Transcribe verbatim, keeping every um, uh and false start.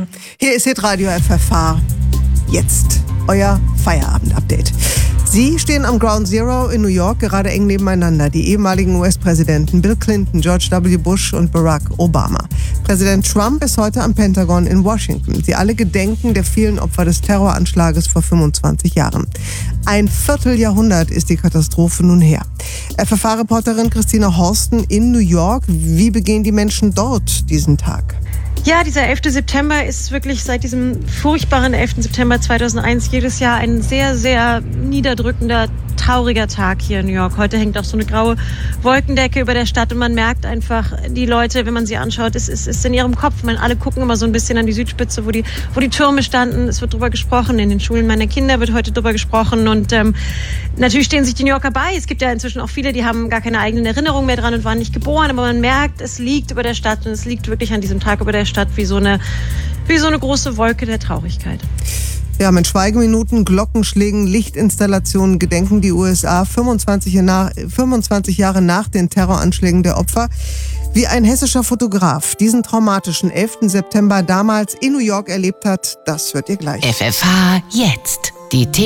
Hier ist Hitradio F F H. Jetzt euer Feierabend-Update. Sie stehen am Ground Zero in New York gerade eng nebeneinander, die ehemaligen U S-Präsidenten Bill Clinton, George W. Bush und Barack Obama. Präsident Trump ist heute am Pentagon in Washington. Sie alle gedenken der vielen Opfer des Terroranschlages vor fünfundzwanzig Jahren. Ein Vierteljahrhundert ist die Katastrophe nun her. F F H-Reporterin Christina Horsten in New York. Wie begehen die Menschen dort diesen Tag? Ja, dieser elfte September ist wirklich seit diesem furchtbaren elften September zweitausendeins jedes Jahr ein sehr, sehr niederdrückender, trauriger Tag hier in New York. Heute hängt auch so eine graue Wolkendecke über der Stadt und man merkt einfach, die Leute, wenn man sie anschaut, es ist, ist in ihrem Kopf. Man, alle gucken immer so ein bisschen an die Südspitze, wo die, wo die Türme standen. Es wird drüber gesprochen. In den Schulen meiner Kinder wird heute drüber gesprochen. Und ähm, natürlich stehen sich die New Yorker bei. Es gibt ja inzwischen auch viele, die haben gar keine eigenen Erinnerungen mehr dran und waren nicht geboren. Aber man merkt, es liegt über der Stadt und es liegt wirklich an diesem Tag über der Stadt wie so eine, wie so eine große Wolke der Traurigkeit. Ja, mit Schweigeminuten, Glockenschlägen, Lichtinstallationen gedenken die U S A fünfundzwanzig Jahre nach den Terroranschlägen der Opfer. Wie ein hessischer Fotograf diesen traumatischen elften September damals in New York erlebt hat, das hört ihr gleich. F F H jetzt. Die